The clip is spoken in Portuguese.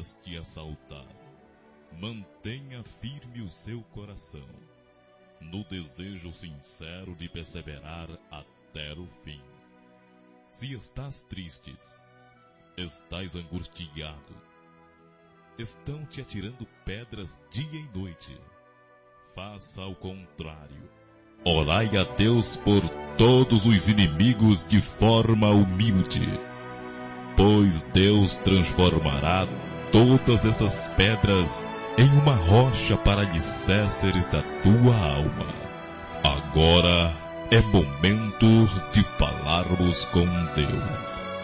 trevas te assaltar, mantenha firme o seu coração, no desejo sincero de perseverar até o fim. Se estás triste, estás angustiado, estão te atirando pedras dia e noite, faça ao contrário. Orai a Deus por todos os inimigos de forma humilde, pois Deus transformará todas essas pedras em uma rocha para alicerces da tua alma. Agora é momento de falarmos com Deus.